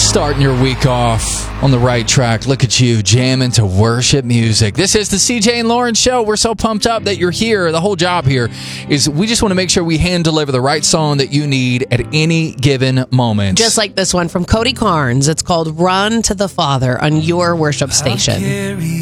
Starting your week off on the right track. Look at you jamming to worship music. This is the CJ and Lauren Show. We're so pumped up that you're here. The whole job here is we just want to make sure we hand deliver the right song that you need at any given moment. Just like this one from Cody Carnes. It's called Run to the Father on your worship station.